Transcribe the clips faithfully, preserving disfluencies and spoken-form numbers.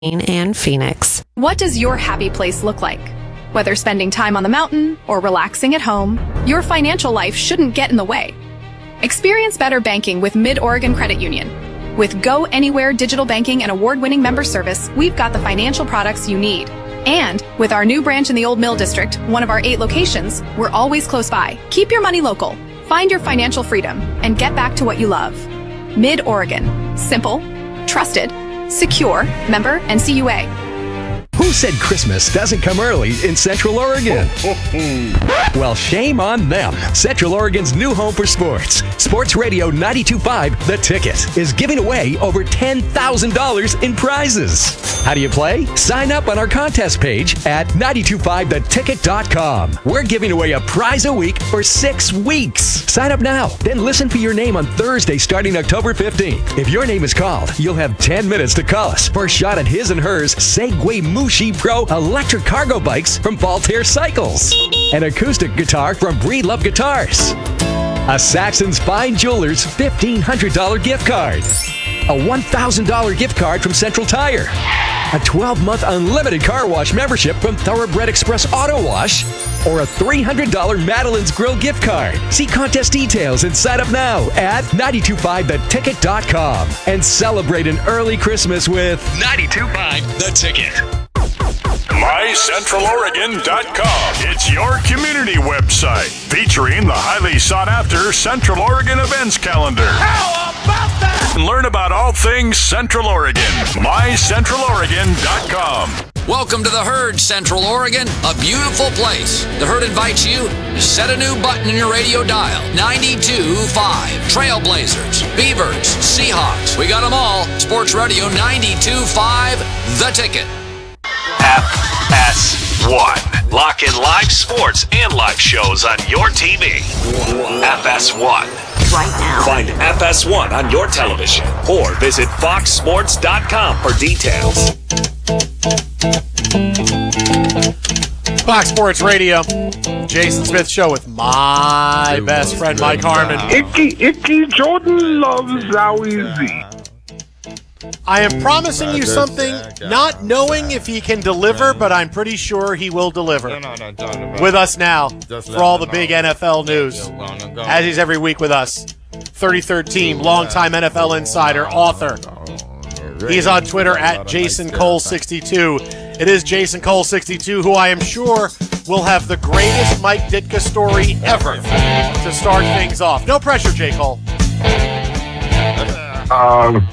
and Phoenix. What does your happy place look like? Whether spending time on the mountain or relaxing at home, your financial life shouldn't get in the way. Experience better banking with Mid-Oregon Credit Union. With Go Anywhere digital banking and award-winning member service, we've got the financial products you need. And with our new branch in the Old Mill District, one of our eight locations, we're always close by. Keep your money local, find your financial freedom, and get back to what you love. Mid-Oregon. Simple, trusted, secure, member N C U A. Who said Christmas doesn't come early in Central Oregon? Well, shame on them. Central Oregon's new home for sports, Sports Radio ninety-two point five The Ticket, is giving away over ten thousand dollars in prizes. How do you play? Sign up on our contest page at nine two five the ticket dot com. We're giving away a prize a week for six weeks. Sign up now, then listen for your name on Thursday starting October fifteenth. If your name is called, you'll have ten minutes to call us for a shot at his and hers Segway Mushi Pro electric cargo bikes from Voltaire Cycles, an acoustic guitar from Breedlove Guitars, a Saxon's Fine Jewelers fifteen hundred dollars gift card, a one thousand dollars gift card from Central Tire, a twelve-month unlimited car wash membership from Thoroughbred Express Auto Wash, or a three hundred dollars Madeline's Grill gift card. See contest details and sign up now at nine two five the ticket dot com and celebrate an early Christmas with ninety-two point five The Ticket. my central oregon dot com. It's your community website featuring the highly sought-after Central Oregon events calendar. How about that? And learn about all things Central Oregon. my central oregon dot com. Welcome to the Herd, Central Oregon, a beautiful place. The Herd invites you to set a new button in your radio dial. ninety-two point five. Trailblazers, Beavers, Seahawks. We got them all. Sports Radio ninety-two point five The Ticket. F S one. Lock in live sports and live shows on your T V. F S one. Right now. Find F S one on your television or visit fox sports dot com for details. Fox Sports Radio, Jason Smith Show with my best friend Mike Harmon. Icky, Icky Jordan loves Zowie Z. I am promising you something, not knowing if he can deliver, but I'm pretty sure he will deliver. With us now for all the big N F L news, as he's every week with us, thirty-third team, longtime N F L insider, author. He's on Twitter at Jason Cole sixty-two. It is Jason Cole sixty-two, who I am sure will have the greatest Mike Ditka story ever to start things off. No pressure, J. Cole. Um...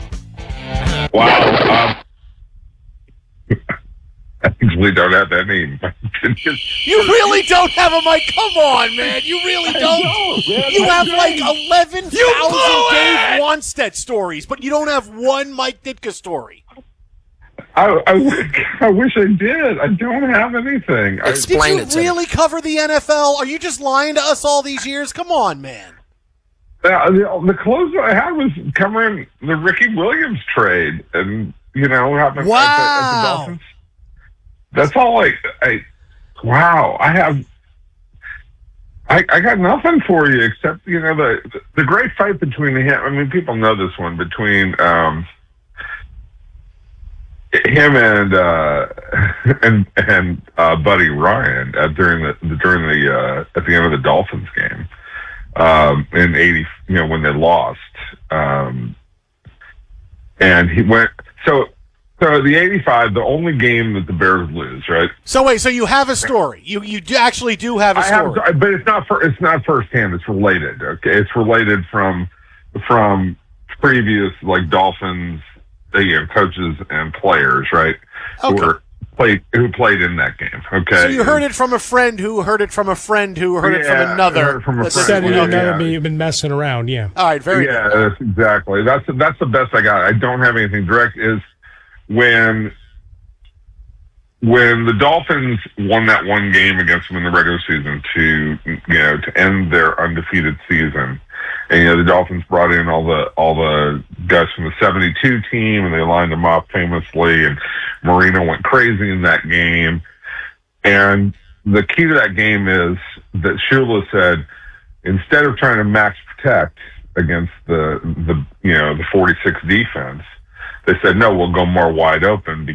Wow. Um, I actually don't have that name. You really don't have a mic? Come on, man. You really don't? You have like eleven thousand Dave Wanstead stories, but you don't have one Mike Ditka story. I, I, I wish I did. I don't have anything. Explain did you really cover the N F L? Are you just lying to us all these years? Come on, man. Uh, the, the closest I had was covering the Ricky Williams trade, and you know, happened wow. at, the, at the Dolphins. That's all. I, I, wow. I have. I, I got nothing for you except you know the the great fight between him. I mean, people know this one between um, him and uh, and and uh, Buddy Ryan uh, during the during the uh, at the end of the Dolphins game. Um, in eighty, you know, when they lost, um, and he went. So, so the eighty-five, the only game that the Bears lose, right? So wait, so you have a story. You you do actually do have a story, I have, but it's not for it's not firsthand. It's related. Okay, it's related from from previous like Dolphins, you know, coaches and players, right? Okay. Who were, Played, who played in that game? Okay, so you heard it from a friend who heard it from a friend who heard yeah, it from another. Heard it from a Said friend. it Okay. never been, been messing around. Yeah. All right. Very. Yeah, good. that's exactly. That's that's the best I got. I don't have anything direct. Is when when the Dolphins won that one game against them in the regular season to you know to end their undefeated season. And, you know, the Dolphins brought in all the all the guys from the seventy-two team, and they lined them up famously, and Marino went crazy in that game. And the key to that game is that Shula said, instead of trying to max protect against the, the you know, the forty-six defense, They said, no, we'll go more wide open